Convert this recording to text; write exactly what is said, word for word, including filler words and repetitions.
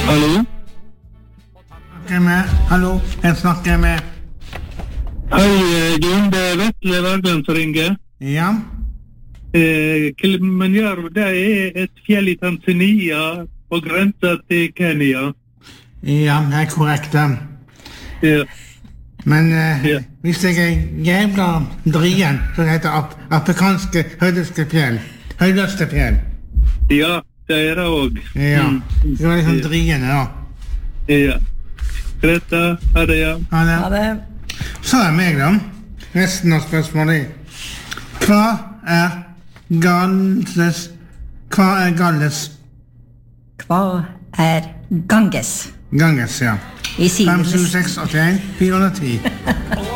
Hallo? Snakker med. Hallo, jeg snakker med. Hei, Jon, det er Vetle Bergland som ringer. Ja. Eh, Kilimanjaro, det er et fjell i Tanzania og grenser til Kenya. Ja, det er korrekt. Ja. Men eh, Ja. hvis jeg er jævla drien, så heter det ap afrikanske høydeste fjell. Høydeste fjell. Ja, det er det også. Ja, Mm. det var liksom driene da. Ja. Greit da, ha det, ja. Ja, det. Ha det. Så er meg da. Resten av spørsmålet. Hva er Galles? Hva er Galles? Hva er Ganges? Ganges, ja. I fem, syv, Sydens seks, åtte, en, fire hundre og ti.